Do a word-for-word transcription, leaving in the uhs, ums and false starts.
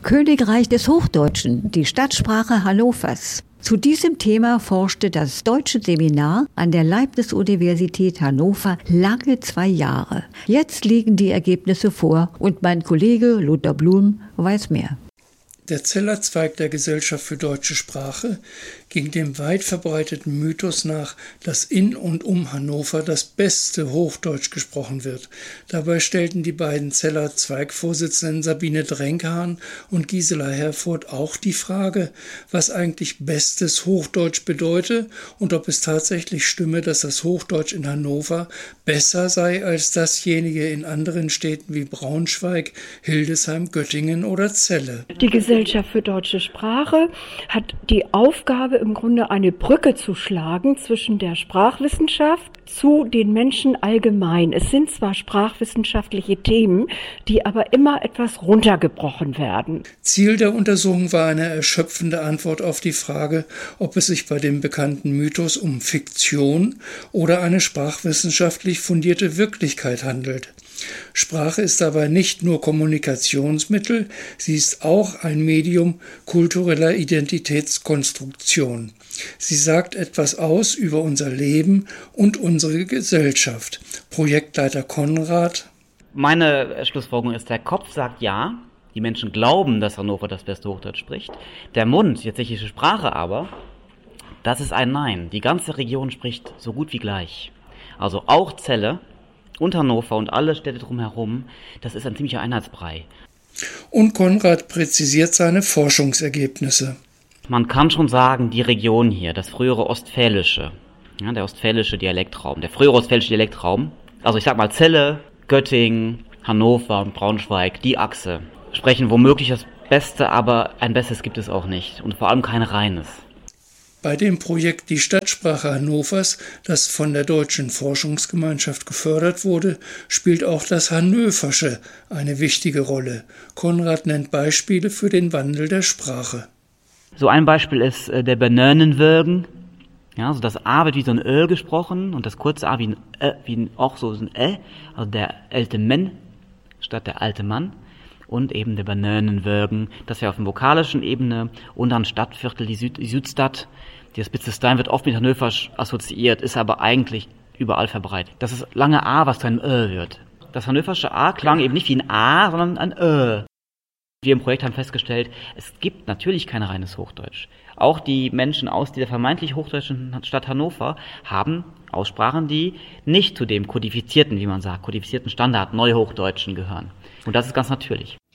Königreich des Hochdeutschen, die Stadtsprache Hannovers. Zu diesem Thema forschte das Deutsche Seminar an der Leibniz-Universität Hannover lange zwei Jahre. Jetzt liegen die Ergebnisse vor und mein Kollege Lothar Blum weiß mehr. Der Zeller-Zweig der Gesellschaft für deutsche Sprache ging dem weit verbreiteten Mythos nach, dass in und um Hannover das beste Hochdeutsch gesprochen wird. Dabei stellten die beiden Zeller-Zweig-Vorsitzenden Sabine Drenkhahn und Gisela Herfurth auch die Frage, was eigentlich bestes Hochdeutsch bedeute und ob es tatsächlich stimme, dass das Hochdeutsch in Hannover besser sei als dasjenige in anderen Städten wie Braunschweig, Hildesheim, Göttingen oder Celle. Die Gesellschaft für deutsche Sprache hat die Aufgabe, im Grunde eine Brücke zu schlagen zwischen der Sprachwissenschaft zu den Menschen allgemein. Es sind zwar sprachwissenschaftliche Themen, die aber immer etwas runtergebrochen werden. Ziel der Untersuchung war eine erschöpfende Antwort auf die Frage, ob es sich bei dem bekannten Mythos um Fiktion oder eine sprachwissenschaftlich fundierte Wirklichkeit handelt. Sprache ist dabei nicht nur Kommunikationsmittel, sie ist auch ein Medium kultureller Identitätskonstruktion. Sie sagt etwas aus über unser Leben und unsere Gesellschaft. Projektleiter Konrad. Meine Schlussfolgerung ist, der Kopf sagt ja, die Menschen glauben, dass Hannover das beste Hochdeutsch spricht. Der Mund, die tschechische Sprache aber, das ist ein Nein. Die ganze Region spricht so gut wie gleich. Also auch Celle und Hannover und alle Städte drumherum, das ist ein ziemlicher Einheitsbrei. Und Konrad präzisiert seine Forschungsergebnisse. Man kann schon sagen, die Region hier, das frühere Ostfälische, ja, der ostfälische Dialektraum, der frühere ostfälische Dialektraum, also ich sag mal Celle, Göttingen, Hannover und Braunschweig, die Achse, sprechen womöglich das Beste, aber ein Besseres gibt es auch nicht und vor allem kein reines. Bei dem Projekt Die Stadtsprache Hannovers, das von der Deutschen Forschungsgemeinschaft gefördert wurde, spielt auch das Hannöversche eine wichtige Rolle. Konrad nennt Beispiele für den Wandel der Sprache. So ein Beispiel ist äh, der Benönenwürgen. Ja, also das A wird wie so ein Ö gesprochen und das kurze A wie ein Ö, wie ein, auch so ein Ä, also der alte Mann statt der alte Mann. Und eben der Benönenwürgen, das wäre auf der vokalischen Ebene und dann Stadtviertel, die, Süd, die Südstadt. Das Spitzestein wird oft mit Hannover assoziiert, ist aber eigentlich überall verbreitet. Das ist lange A, was zu einem Ö wird. Das hannoversche A klang eben nicht wie ein A, sondern ein Ö. Wir im Projekt haben festgestellt, es gibt natürlich kein reines Hochdeutsch. Auch die Menschen aus dieser vermeintlich hochdeutschen Stadt Hannover haben Aussprachen, die nicht zu dem kodifizierten, wie man sagt, kodifizierten Standard Neuhochdeutschen gehören. Und das ist ganz natürlich.